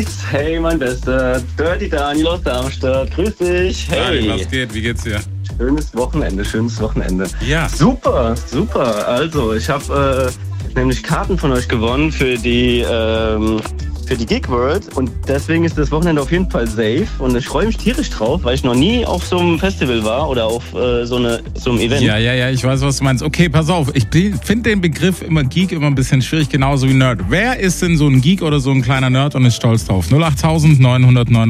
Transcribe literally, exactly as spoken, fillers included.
Maurice, hey mein Bester, Dirty Daniel aus Darmstadt, grüß dich, hey. Hi, was geht, wie geht's dir? Schönes Wochenende, schönes Wochenende. Ja. Super, super, also ich habe äh, nämlich Karten von euch gewonnen für die, ähm, für die Gig World und deswegen ist das Wochenende auf jeden Fall safe und ich freue mich tierisch drauf, weil ich noch nie auf so einem Festival war oder auf äh, so, eine, so einem Event. Ja, ja, ja, ich weiß, was du meinst. Okay, pass auf, ich finde den Begriff immer Geek immer ein bisschen schwierig, genauso wie Nerd. Wer ist denn so ein Geek oder so ein kleiner Nerd und ist stolz drauf? null acht neun null neun